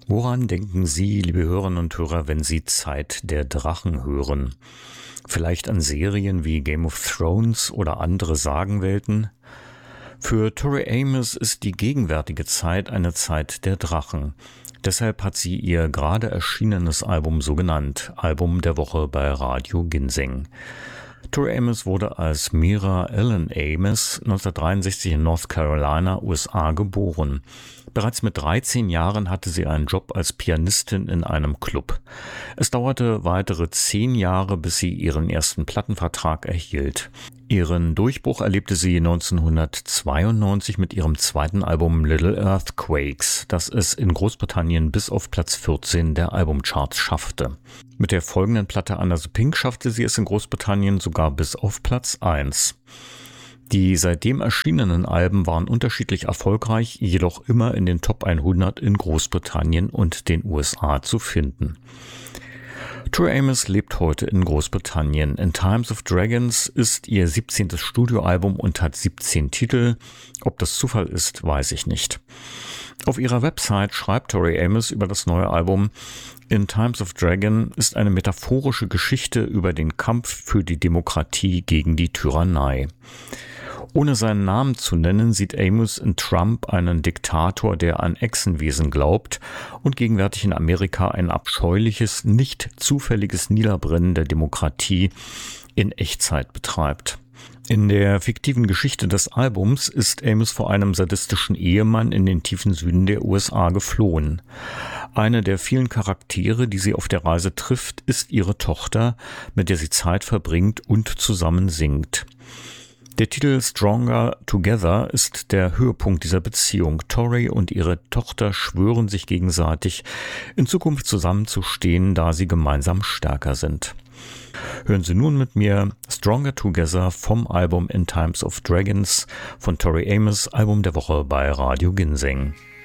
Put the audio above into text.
Woran denken Sie, liebe Hörerinnen und Hörer, wenn Sie Zeit der Drachen hören? Vielleicht an Serien wie Game of Thrones oder andere Sagenwelten? Für Tori Amos ist die gegenwärtige Zeit eine Zeit der Drachen. Deshalb hat sie ihr gerade erschienenes Album so genannt, Album der Woche bei Radio Ginseng. Tori Amos wurde als Mira Ellen Amos 1963 in North Carolina, USA geboren. Bereits mit 13 Jahren hatte sie einen Job als Pianistin in einem Club. Es dauerte weitere 10 Jahre, bis sie ihren ersten Plattenvertrag erhielt. Ihren Durchbruch erlebte sie 1992 mit ihrem zweiten Album Little Earthquakes, das es in Großbritannien bis auf Platz 14 der Albumcharts schaffte. Mit der folgenden Platte Under the Pink schaffte sie es in Großbritannien sogar bis auf Platz 1. Die seitdem erschienenen Alben waren unterschiedlich erfolgreich, jedoch immer in den Top 100 in Großbritannien und den USA zu finden. Tori Amos lebt heute in Großbritannien. In Times of Dragons ist ihr 17. Studioalbum und hat 17 Titel. Ob das Zufall ist, weiß ich nicht. Auf ihrer Website schreibt Tori Amos über das neue Album: In Times of Dragon ist eine metaphorische Geschichte über den Kampf für die Demokratie gegen die Tyrannei. Ohne seinen Namen zu nennen, sieht Amos in Trump einen Diktator, der an Echsenwesen glaubt und gegenwärtig in Amerika ein abscheuliches, nicht zufälliges Niederbrennen der Demokratie in Echtzeit betreibt. In der fiktiven Geschichte des Albums ist Amos vor einem sadistischen Ehemann in den tiefen Süden der USA geflohen. Eine der vielen Charaktere, die sie auf der Reise trifft, ist ihre Tochter, mit der sie Zeit verbringt und zusammen singt. Der Titel Stronger Together ist der Höhepunkt dieser Beziehung. Tori und ihre Tochter schwören sich gegenseitig, in Zukunft zusammenzustehen, da sie gemeinsam stärker sind. Hören Sie nun mit mir Stronger Together vom Album In Times of Dragons von Tori Amos, Album der Woche bei Radio Ginseng.